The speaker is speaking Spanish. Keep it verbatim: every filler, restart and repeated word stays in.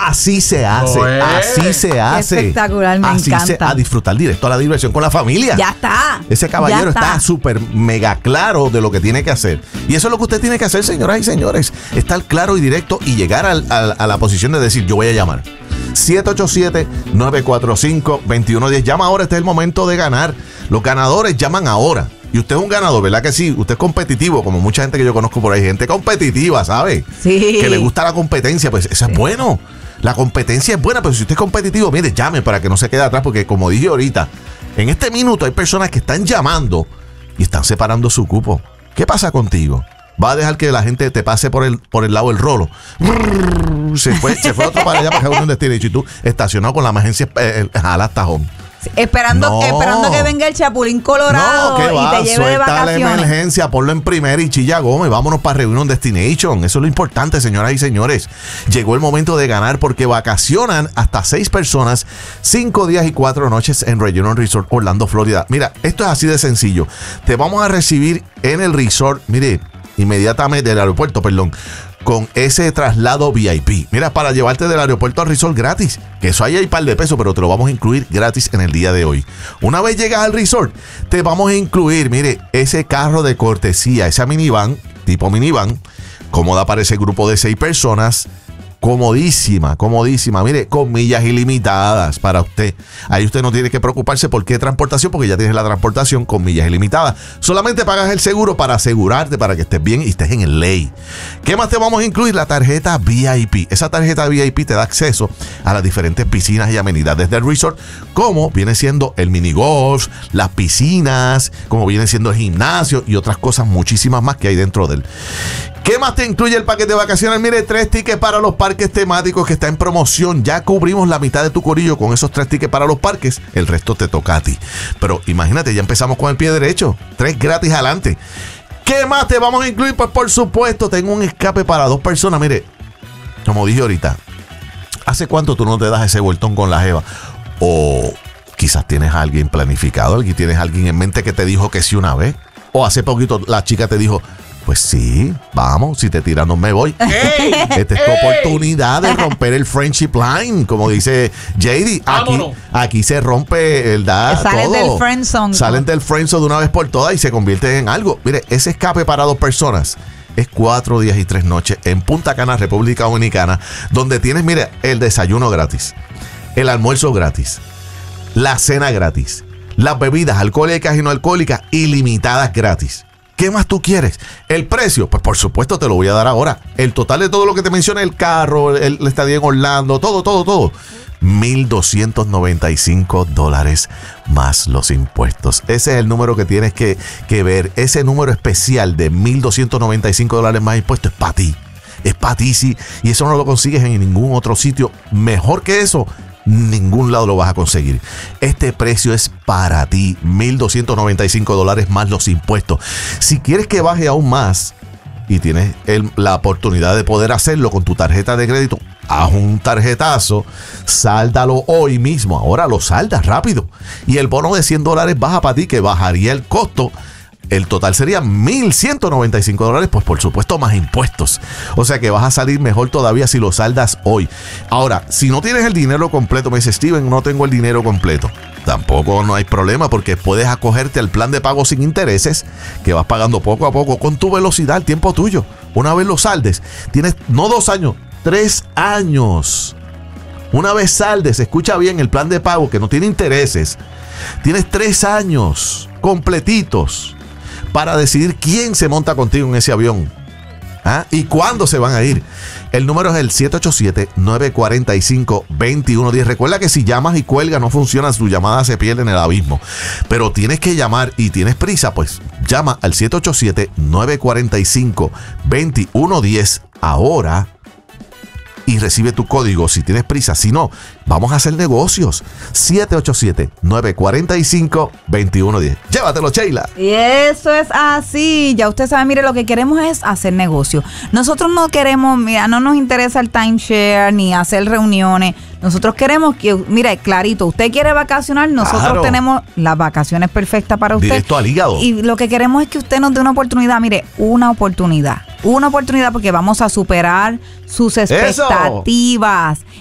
Así se hace, No es. así se hace. Espectacular, me así encanta. Se, a disfrutar directo a la diversión con la familia. Ya está. Ese caballero ya está súper mega claro de lo que tiene que hacer. Y eso es lo que usted tiene que hacer, señoras y señores. Estar claro y directo y llegar al, al, a la posición de decir, yo voy a llamar. siete ocho siete, nueve cuatro cinco, dos uno uno cero. Llama ahora, este es el momento de ganar. Los ganadores llaman ahora. Y usted es un ganador, ¿verdad que sí? Usted es competitivo, como mucha gente que yo conozco por ahí. Gente competitiva, ¿sabe? Sí. Que le gusta la competencia, pues eso es bueno. La competencia es buena, pero si usted es competitivo, mire, llame para que no se quede atrás, porque como dije ahorita, en este minuto hay personas que están llamando y están separando su cupo. ¿Qué pasa contigo? ¿Va a dejar que la gente te pase por el, por el lado del rolo? Se fue, se fue otro para allá para que un destino y tú estacionado con la emergencia eh, jala tajón. Esperando, No. esperando que venga el Chapulín Colorado No, que y va, te lleve de suelta la vacaciones. emergencia, ponlo en primera y chilla goma y vámonos para Reunion Destination. Eso es lo importante, señoras y señores. Llegó el momento de ganar porque vacacionan hasta seis personas, cinco días y cuatro noches en Reunion Resort, Orlando, Florida. Mira, esto es así de sencillo. Te vamos a recibir en el resort, mire, inmediatamente del aeropuerto, perdón, con ese traslado V I P. Mira, para llevarte del aeropuerto al resort gratis. Que eso ahí hay par de pesos, pero te lo vamos a incluir gratis en el día de hoy. Una vez llegas al resort, te vamos a incluir, mire, ese carro de cortesía, esa minivan, tipo minivan, cómoda para ese grupo de seis personas. Comodísima, comodísima. Mire, con millas ilimitadas para usted. Ahí usted no tiene que preocuparse por qué transportación, porque ya tienes la transportación con millas ilimitadas. Solamente pagas el seguro para asegurarte, para que estés bien y estés en el ley. ¿Qué más te vamos a incluir? La tarjeta V I P. Esa tarjeta V I P te da acceso a las diferentes piscinas y amenidades del resort, como viene siendo el mini golf, las piscinas, como viene siendo el gimnasio y otras cosas muchísimas más que hay dentro de él. ¿Qué más te incluye el paquete de vacaciones? Mire, tres tickets para los parques temáticos que está en promoción. Ya cubrimos la mitad de tu corillo con esos tres tickets para los parques. El resto te toca a ti. Pero imagínate, ya empezamos con el pie derecho. Tres gratis adelante. ¿Qué más te vamos a incluir? Pues por supuesto, tengo un escape para dos personas. Mire, como dije ahorita, ¿hace cuánto tú no te das ese vueltón con la jeva? O quizás tienes a alguien planificado, alguien tienes a alguien en mente que te dijo que sí una vez. O hace poquito la chica te dijo, pues sí, vamos, si te tiras no me voy. ¡Ey! Esta es tu oportunidad de romper el friendship line, como dice J D. Aquí, Vámonos. aquí se rompe el da Salen todo. del friendzone. Salen del friendzone de una vez por todas y se convierten en algo. Mire, ese escape para dos personas es cuatro días y tres noches en Punta Cana, República Dominicana, donde tienes, mire, el desayuno gratis, el almuerzo gratis, la cena gratis, las bebidas alcohólicas y no alcohólicas ilimitadas gratis. ¿Qué más tú quieres? ¿El precio? Pues por supuesto te lo voy a dar ahora. El total de todo lo que te mencioné, el carro, el, el estadía en Orlando, todo, todo, todo. mil doscientos noventa y cinco dólares más los impuestos. Ese es el número que tienes que, que ver. Ese número especial de mil doscientos noventa y cinco dólares más impuestos es para ti. Es para ti, sí. Y eso no lo consigues en ningún otro sitio. Mejor que eso, ningún lado lo vas a conseguir. Este precio es para ti, mil doscientos noventa y cinco dólares más los impuestos. Si quieres que baje aún más y tienes el, la oportunidad de poder hacerlo con tu tarjeta de crédito, haz un tarjetazo, sáldalo hoy mismo. Ahora lo saldas rápido y el bono de cien dólares baja para ti, que bajaría el costo. El total sería mil ciento noventa y cinco dólares, pues por supuesto más impuestos. O sea que vas a salir mejor todavía si lo saldas hoy. Ahora, si no tienes el dinero completo, me dice Steven, no tengo el dinero completo. Tampoco no hay problema, porque puedes acogerte al plan de pago sin intereses, que vas pagando poco a poco con tu velocidad, el tiempo tuyo. Una vez lo saldes, tienes no dos años, tres años. Una vez saldes, escucha bien, el plan de pago que no tiene intereses, tienes tres años completitos para decidir quién se monta contigo en ese avión. ¿Ah? ¿Y cuándo se van a ir? El número es el siete ocho siete, nueve cuatro cinco, dos uno uno cero. Recuerda que si llamas y cuelgas no funciona, tu llamada se pierde en el abismo. Pero tienes que llamar y tienes prisa, pues llama al siete ocho siete, nueve cuatro cinco, dos uno uno cero ahora y recibe tu código si tienes prisa. Si no, vamos a hacer negocios. siete ocho siete, nueve cuatro cinco, dos uno uno cero. Llévatelo, Sheila. Y eso es así. Ya usted sabe, mire, lo que queremos es hacer negocio. Nosotros no queremos, mira, no nos interesa el timeshare ni hacer reuniones. Nosotros queremos que, mire, clarito, usted quiere vacacionar, nosotros Claro. tenemos las vacaciones perfectas para usted. Directo al hígado. Y lo que queremos es que usted nos dé una oportunidad, mire, una oportunidad. Una oportunidad porque vamos a superar sus expectativas.